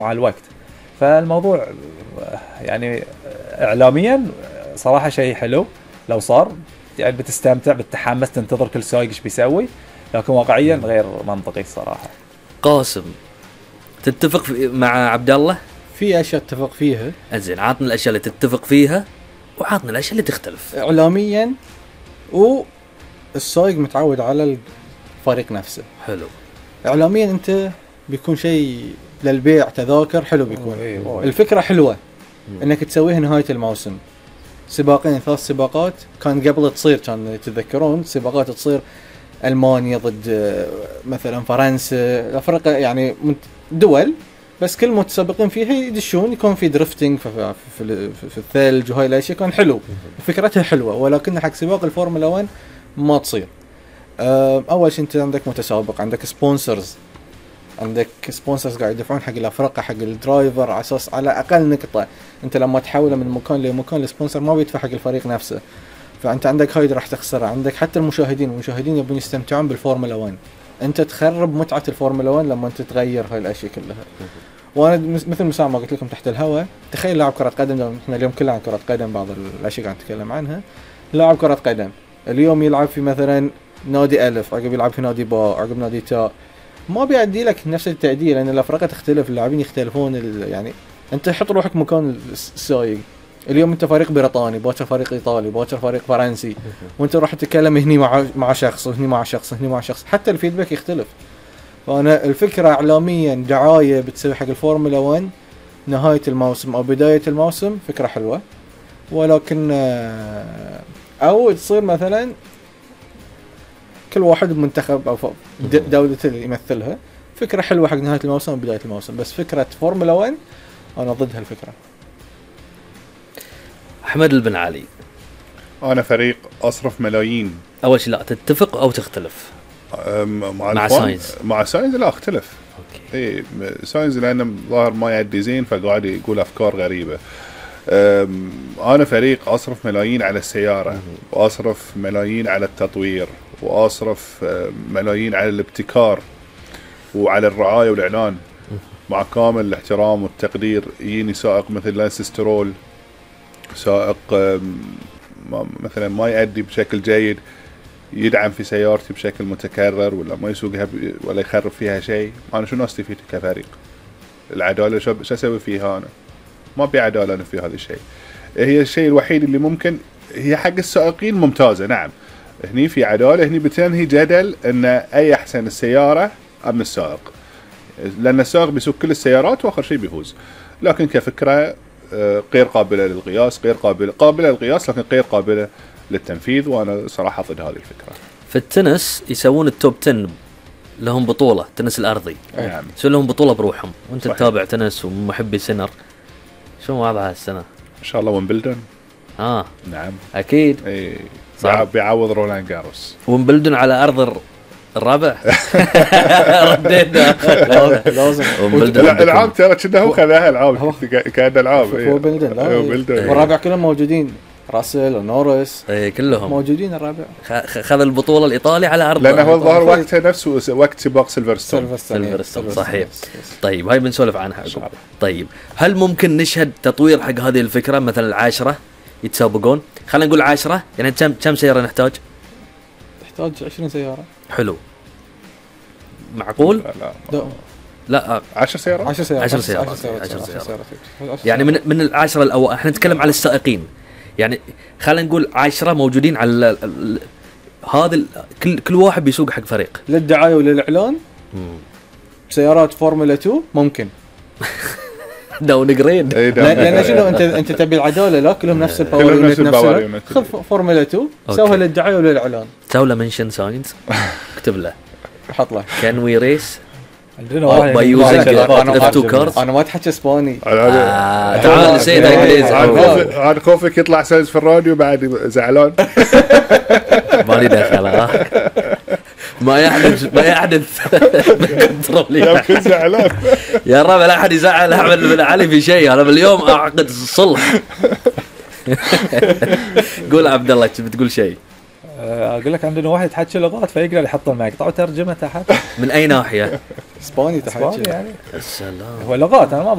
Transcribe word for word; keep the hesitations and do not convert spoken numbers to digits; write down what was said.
مع الوقت. فالموضوع يعني اعلاميا صراحه شيء حلو لو صار، يعني بتستمتع بتتحمس تنتظر كل سايق ايش بيسوي، لكن واقعيا غير منطقي الصراحه. قاسم تتفق مع عبد الله؟ في اشياء اتفق فيها. انزين عطنا الاشياء اللي تتفق فيها وعطنا الاشياء اللي تختلف. اعلاميا والسايق متعود على الفريق نفسه. حلو. اعلاميا انت بيكون شيء للبيع تذاكر حلو بيكون. أوه. الفكره حلوه انك تسويها نهايه الموسم، سباقين ثلاث سباقات كان قبل تصير، كان تتذكرون سباقات تصير المانيا ضد مثلا فرنسا، الافريقيا يعني دول، بس كل متسابقين فيها يدشون يكون في درفتنج في, في, في الثلج وهاي الاشياء، كان حلو فكرتها حلوه، ولكن حق سباق الفورمولا واحد ما تصير. اول شيء انت عندك متسابق، عندك سبونسرز، عندك سبونسرز قاعد يدفعون حق الافرقه حق الدرايفر على اساس على اقل نقطه، انت لما تحوله من مكان لمكان السبونسر ما بيدفع حق الفريق نفسه، فانت عندك هاي راح تخسرها. عندك حتى المشاهدين المشاهدين يبون يستمتعون بالفورمولا واحد، انت تخرب متعه الفورمولا واحد لما انت تغير هاي الاشياء كلها. وانا مثل مثال ما قلت لكم تحت الهواء، تخيل لاعب كره قدم، احنا اليوم كلنا عن كره قدم، بعض الاشياء قاعد نتكلم عنها. لاعب كره قدم اليوم يلعب في مثلا نادي الف، عقب يلعب في نادي باء، عقب نادي تاء، ما بيعدي لك نفس التأدية، لأن الأفرقة تختلف، اللاعبين يختلفون. يعني أنت حط روحك مكان السايق، اليوم أنت فريق بريطاني، باكر فريق إيطالي، باكر فريق فرنسي، وأنت راح تتكلم هني مع مع شخص وهني مع شخص وهني مع شخص، حتى الفيدباك يختلف. فأنا الفكرة إعلاميا دعاية بتسوي حق الفورمولا واحد نهاية الموسم أو بداية الموسم فكرة حلوة، ولكن أو تصير مثلا كل واحد بمنتخب أو دولة اللي يمثلها، فكرة حلوة حق نهاية الموسم وبداية الموسم، بس فكرة فورمولا واحد أنا ضد هالفكرة. أحمد البن علي. أنا فريق أصرف ملايين. أول شيء لا تتفق أو تختلف مع, مع ساينز. مع ساينز لا اختلف. أوكي. إيه ساينز لأنه ظاهر ما يعدي زين فقاعد يقول أفكار غريبة. أنا فريق أصرف ملايين على السيارة، وأصرف ملايين على التطوير، وأصرف ملايين على الابتكار وعلى الرعاية والإعلان. مع كامل الاحترام والتقدير يجيني سائق مثل لانس سترول، سائق مثلا ما يؤدي بشكل جيد، يدعم في سيارتي بشكل متكرر ولا ما يسوقها ولا يخرب فيها شيء، أنا شنو أستفيد كفريق؟ العدالة شو أسوي فيها أنا؟ ما بي عدالة أنا في هذا الشيء. هي الشيء الوحيد اللي ممكن هي حق السائقين ممتازة، نعم هني في عدالة، هني بتنهي جدل ان اي احسن السيارة ام السائق، لان السائق بيسوق كل السيارات واخر شيء بيفوز. لكن كفكرة غير قابلة للقياس، غير قابلة قابلة للقياس لكن غير قابلة للتنفيذ، وانا صراحة ضد هذه الفكرة. في التنس يسوون التوب عشرة لهم بطولة تنس الارضي، نعم يسوون لهم بطولة بروحهم، وانت تتابع تنس ومحبي سنر، شو وضعها السنة؟ ان شاء الله ويمبلدون. اه نعم اكيد. اي صعب بيعوض رولان جاروس. ويمبلدون على ارض الرابع. ردينا لازم. الالعاب ترى كنا هو خذاها العاب كان العاب. هو بلدن والرابع كلهم موجودين، راسل ونورس اي كلهم موجودين. الرابع خذ البطولة الإيطالي على أرض، لأنه هو الظاهر وقتها نفسه وقت سباق سيلفرستون. سيلفرستون صحيح. طيب هاي بنسولف عنها. طيب هل ممكن نشهد تطوير حق هذه الفكرة، مثلا العاشرة يتسابقون، خلينا نقول عاشرة، يعني كم كم سيارة نحتاج؟ نحتاج عشرين سيارة. حلو معقول؟ لا لا, لا. عشر سيارات. عشر سيارات. عشر سيارات. عشر سيارات. يعني من من العشرة الأول احنا نتكلم على السائقين، يعني خلينا نقول عشرة موجودين على هذا، كل كل واحد بيسوق حق فريق للدعاية وللإعلان. سيارات فورمولا اثنين ممكن داون جريد، لأن شنو أنت أنت تبي العدالة، لا كلهم نفس الباور يونت نفسه، خذ فورمولا اثنين سوها للدعاية وللإعلان. سوي له منشن ساينز، اكتب له حط له كان وي ريس عندنا واحد انا ما اتحكي اسباني. تعال سيد انجليزي، انا خوفك يطلع ساينز في الراديو بعد زعلان. مالي دخل ما يحدث ما يحدث يمكن زعلان يا رب لا احد يزعل احمد بن علي في شيء، انا باليوم اعقد الصلح. قول عبد الله بتقول شيء. اقول لك عندنا واحد يتحكى لغات فيقدر يحط المقطع وترجمه تحت. من اي ناحيه؟ اسباني تحكي يعني السلام. هو لغات انا ما